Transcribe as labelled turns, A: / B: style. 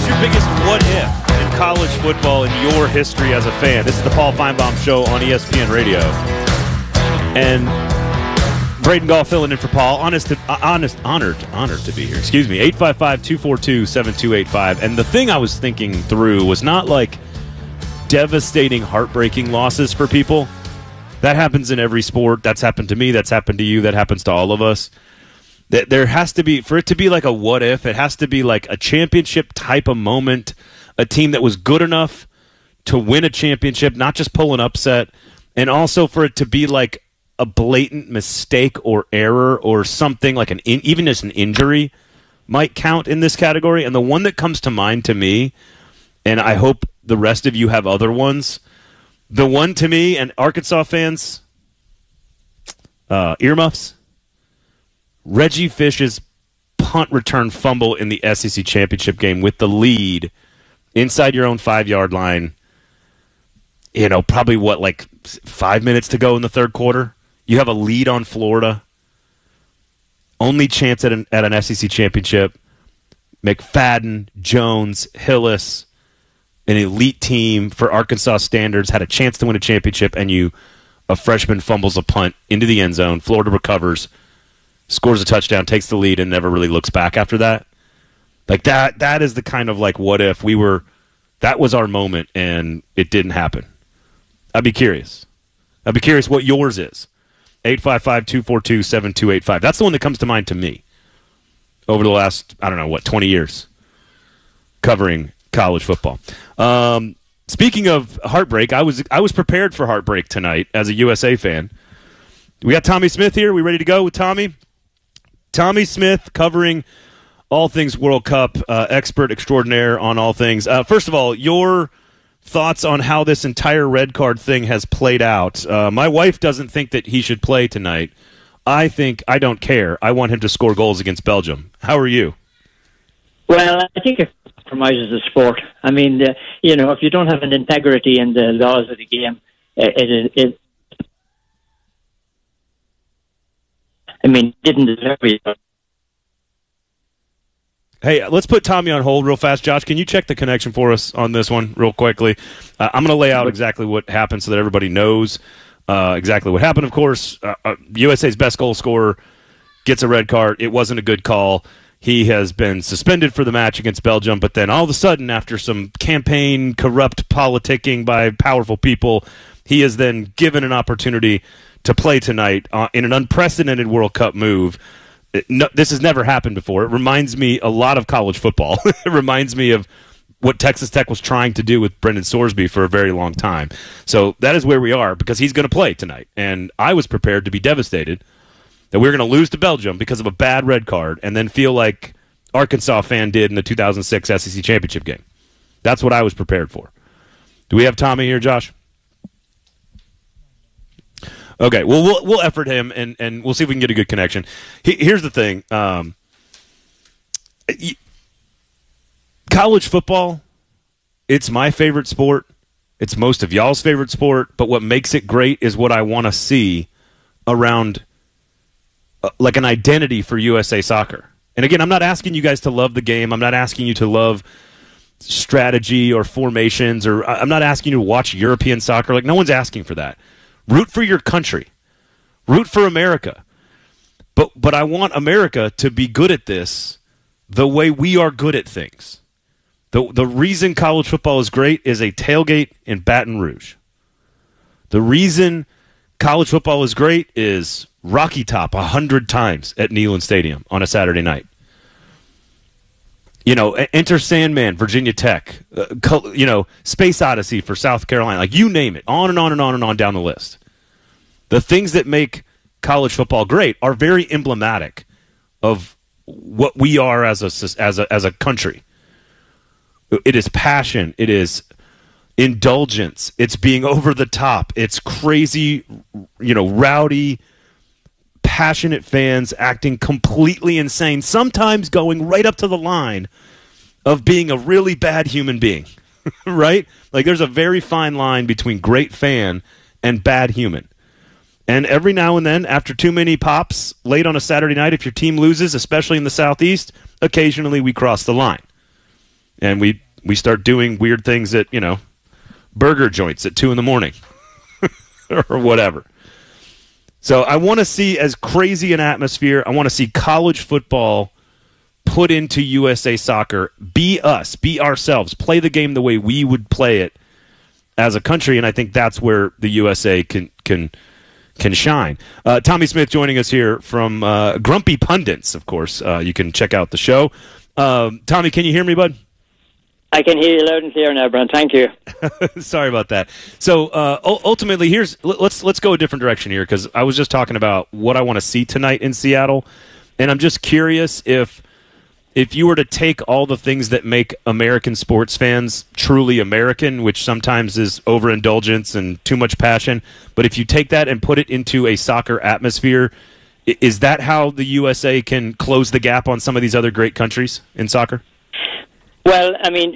A: What's your biggest what if in college football in your history as a fan? This is the Paul Feinbaum Show on ESPN Radio. And Braden Gall filling in for Paul. Honored to be here. Excuse me. 855-242-7285. And the thing I was thinking through was not like devastating, heartbreaking losses for people. That happens in every sport. That's happened to me. That's happened to you. That happens to all of us. There has to be, for it to be like a what if, it has to be like a championship type of moment, a team that was good enough to win a championship, not just pull an upset, and also for it to be like a blatant mistake or error or something like even just an injury might count in this category. And the one that comes to mind to me, and I hope the rest of you have other ones, the one to me, and Arkansas fans, earmuffs, Reggie Fish's punt return fumble in the SEC championship game with the lead inside your own 5-yard line. You know, probably like 5 minutes to go in the third quarter. You have a lead on Florida. Only chance at an SEC championship. McFadden, Jones, Hillis, an elite team for Arkansas standards, had a chance to win a championship, and a freshman fumbles a punt into the end zone. Florida recovers, scores a touchdown, takes the lead, and never really looks back after that. Like that is the kind of like what if that was our moment and it didn't happen. I'd be curious what yours is. 855-242-7285. That's the one that comes to mind to me over the last, 20 years covering college football. Speaking of heartbreak, I was prepared for heartbreak tonight as a USA fan. We got Tommy Smith here. We ready to go with Tommy? Tommy Smith covering all things World Cup, expert extraordinaire on all things. First of all, your thoughts on how this entire red card thing has played out. My wife doesn't think that he should play tonight. I don't care. I want him to score goals against Belgium. How are you?
B: Well, I think it compromises the sport. I mean, if you don't have an integrity in the laws of the game, it didn't deserve it.
A: Hey, let's put Tommy on hold real fast. Josh, can you check the connection for us on this one real quickly? I'm going to lay out exactly what happened so that everybody knows exactly what happened. Of course, USA's best goal scorer gets a red card. It wasn't a good call. He has been suspended for the match against Belgium, but then all of a sudden, after some campaign corrupt politicking by powerful people, he is then given an opportunity to play tonight in an unprecedented World Cup move. This has never happened before. It reminds me a lot of college football. It reminds me of what Texas Tech was trying to do with Brendan Sorsby for a very long time. So that is where we are because he's going to play tonight. And I was prepared to be devastated that we were going to lose to Belgium because of a bad red card and then feel like Arkansas fan did in the 2006 SEC championship game. That's what I was prepared for. Do we have Tommy here, Josh? Okay, well, we'll effort him, and we'll see if we can get a good connection. Here's the thing. College football, it's my favorite sport. It's most of y'all's favorite sport, but what makes it great is what I want to see around like an identity for USA Soccer. And again, I'm not asking you guys to love the game. I'm not asking you to love strategy or formations, or I'm not asking you to watch European soccer. Like, no one's asking for that. Root for your country. Root for America. But I want America to be good at this the way we are good at things. The reason college football is great is a tailgate in Baton Rouge. The reason college football is great is Rocky Top 100 times at Neyland Stadium on a Saturday night. Enter Sandman, Virginia Tech. Space Odyssey for South Carolina. Like, you name it. On and on and on and on down the list. The things that make college football great are very emblematic of what we are as a country. It is passion. It is indulgence. It's being over the top. It's crazy, rowdy, passionate fans acting completely insane, sometimes going right up to the line of being a really bad human being, right? Like, there's a very fine line between great fan and bad human. And every now and then, after too many pops, late on a Saturday night, if your team loses, especially in the Southeast, occasionally we cross the line. and we start doing weird things at, burger joints at 2 a.m. or whatever. So I want to see as crazy an atmosphere. I want to see college football put into USA Soccer. Be us, be ourselves, play the game the way we would play it as a country, and I think that's where the USA can shine. Tommy Smith joining us here from Grumpy Pundits, of course. You can check out the show. Tommy, can you hear me, bud?
B: I can hear you loud and clear now, Brent. Thank you.
A: Sorry about that. So ultimately, let's go a different direction here, because I was just talking about what I want to see tonight in Seattle, and I'm just curious if you were to take all the things that make American sports fans truly American, which sometimes is overindulgence and too much passion, but if you take that and put it into a soccer atmosphere, is that how the USA can close the gap on some of these other great countries in soccer?
B: Well, I mean,